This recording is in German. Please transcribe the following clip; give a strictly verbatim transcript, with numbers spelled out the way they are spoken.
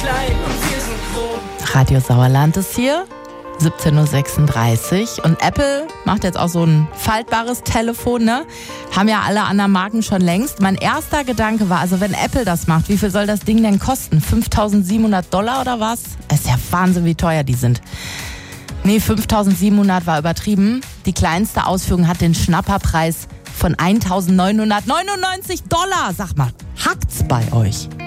klein und wir sind groß. Radio Sauerland ist hier, siebzehn Uhr sechsunddreißig. Und Apple macht jetzt auch so ein faltbares Telefon, ne? Haben ja alle anderen Marken schon längst. Mein erster Gedanke war, also wenn Apple das macht, wie viel soll das Ding denn kosten? fünftausendsiebenhundert Dollar oder was? Es ist ja Wahnsinn, wie teuer die sind. Nee, fünftausendsiebenhundert war übertrieben. Die kleinste Ausführung hat den Schnapperpreis von eintausendneunhundertneunundneunzig Dollar. Sag mal, hackt's bei euch?